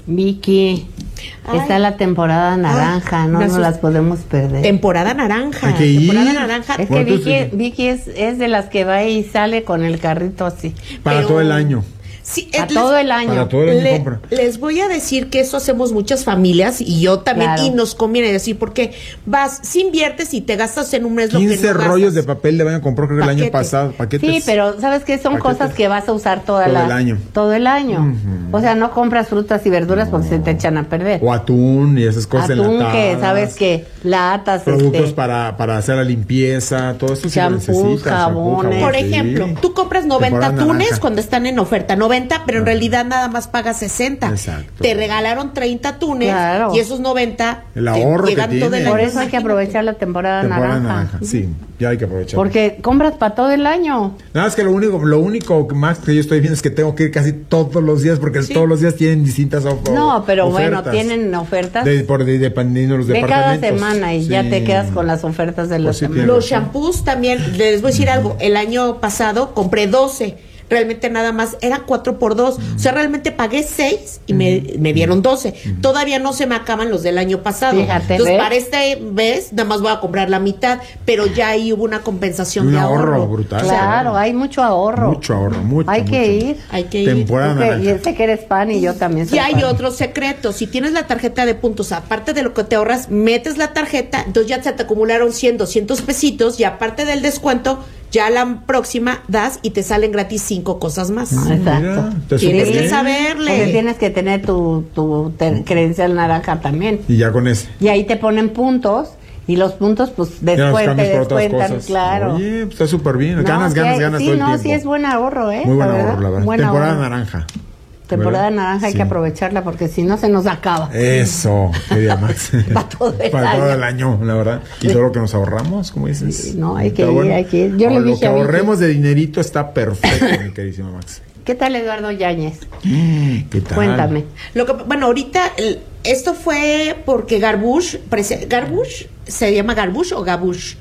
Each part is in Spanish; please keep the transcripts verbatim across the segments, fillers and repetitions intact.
Vicky, Ay. está la temporada naranja, Ay, no me nos asusté. las podemos perder. Temporada naranja. Hay que ir. Temporada naranja. Es que Bueno, Vicky, entonces- Vicky es, es de las que va y sale con el carrito así. Para Pero- todo el año. Sí, A eh, todo les- el año. Para todo el año Le- compra. les voy a decir que eso hacemos muchas familias y yo también, Claro. y nos conviene decir, porque vas, si inviertes y te gastas en un mes lo que quince no gastas. rollos de papel de baño compró creo que el año Paquete. pasado. Paquetes. Sí, pero ¿sabes qué? Son Paquetes. cosas que vas a usar toda Todo la, el año. todo el año. Ujú. O sea, no compras frutas y verduras porque se te echan a perder. O atún y esas cosas Atún enlatadas. que, ¿sabes qué? Latas, Productos este, para, para hacer la limpieza, todo eso sí lo Shampoos, necesitas. shampoo, jabones. jabón, Por sí. ejemplo, tú compras noventa Temporada atunes naranja. cuando están en oferta, noventa, pero en realidad nada más pagas sesenta. Exacto. Te regalaron treinta atunes Claro. y esos noventa El te ahorro que llegan todo el tiene. año. Por eso hay que Imagínate. aprovechar la temporada, Temporada naranja. naranja. Sí, ya hay que aprovechar. Porque compras para todo el año. Nada más que lo único, lo único que más que yo estoy viendo es que tengo que ir casi todos los días porque Sí. todos los días tienen distintas of- No, pero ofertas. bueno, tienen ofertas De, por, de, dependiendo de los de cada departamentos. semana y ya Sí. te quedas con las ofertas de la Pues sí, semana. tiene Los razón. shampoos también, les voy a decir algo, el año pasado compré doce. Realmente nada más, eran cuatro por dos. O sea, realmente pagué seis y me, me dieron doce. Todavía no se me acaban los del año pasado. Fíjate, Entonces, ¿ves? para esta vez, nada más voy a comprar la mitad, pero ya ahí hubo una compensación Un de ahorro ahorro. brutal. Claro, hay mucho ahorro. Mucho ahorro, mucho. Hay que mucho. ir. Hay que ir. Temporada Tú que- naranja. y sé que eres fan y yo también soy Y hay fan. otro secreto, si tienes la tarjeta de puntos, aparte de lo que te ahorras, metes la tarjeta, entonces ya se te acumularon cien, doscientos pesitos y aparte del descuento, ya la próxima das y te salen gratis cinco cosas más. Ah, exacto. Mira, te Tienes súper que bien. saberle. Porque tienes que tener tu, tu te- credencial naranja también. Y ya con ese. Y ahí te ponen puntos y los puntos pues Ya los después te cambias por otras descuentan, cosas. claro. Oye, pues está súper bien. No, ganas, sí ganas, hay- ganas sí, todo el no, tiempo. sí es buen ahorro, ¿eh? Muy buen La verdad, ahorro, la verdad. buen Temporada ahorro. naranja. Temporada ¿Verdad? naranja hay Sí. que aprovecharla porque si no se nos acaba. Eso, quería Max. Pa' todo el Para todo año. el año, la verdad. Y todo lo que nos ahorramos, como dices. Sí, no, hay que Está ir, hay que ir. Yo le Ahora, lo dije que a Vicky. ahorremos de dinerito está perfecto, mi queridísima Max. ¿Qué tal Eduardo Yáñez? ¿Qué tal? Cuéntame. Lo que, bueno, ahorita el- esto fue porque Garbush, prese- Garbush, ¿se llama Garbush o Gabush?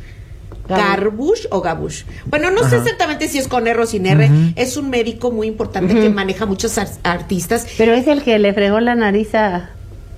Garbush o Gabush. Bueno, no sé exactamente si es con R o sin R. Es un médico muy importante que maneja muchos ar- artistas. Pero es el que le fregó la nariz a,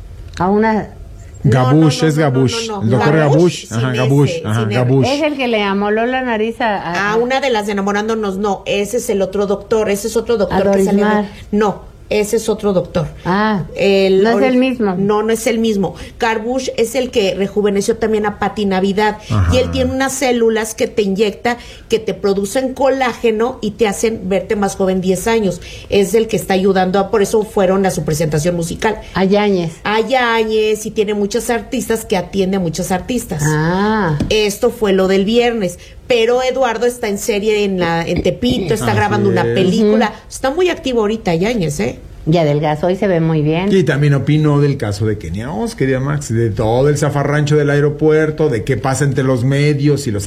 a una... Gabush, No, no, es no, no, Gabush. no, no. El doctor Gabush, Gabush. sin Ajá, ese, Gabush. sin Ajá, R. Gabush. Es el que le amoló la nariz a... a- A una de las de enamorándonos, no. Ese es el otro doctor. Ese es otro doctor A que Doris sale. Mar. No. Ese es otro doctor. Ah, El- no es el mismo. No, no es el mismo. Garbush es el que rejuveneció también a Pati Navidad. Ajá. Y él tiene unas células que te inyecta, que te producen colágeno y te hacen verte más joven diez años. Es el que está ayudando, a, por eso fueron a su presentación musical. a Yáñez. A Yáñez y tiene muchos artistas que atiende a muchos artistas. Ah, Esto fue lo del viernes, pero Eduardo está en serie en la en Tepito, está Así grabando una es. película. Está muy activo ahorita Yáñez, ¿eh? y adelgazó y se ve muy bien. Y también opinó del caso de Kenia Os, quería Max, de todo el zafarrancho del aeropuerto, de qué pasa entre los medios y los